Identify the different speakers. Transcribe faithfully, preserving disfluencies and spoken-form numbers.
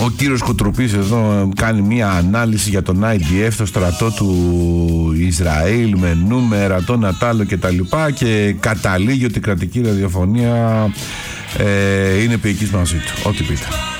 Speaker 1: Ο κύριος Κουτρουπής εδώ κάνει μια ανάλυση για τον άι ντι εφ, το στρατό του Ισραήλ, με νούμερα, τον Ατάλο και τα λοιπά, και καταλήγει ότι η κρατική ραδιοφωνία ε, είναι ποιικής μαζί του. Ό,τι πείτε.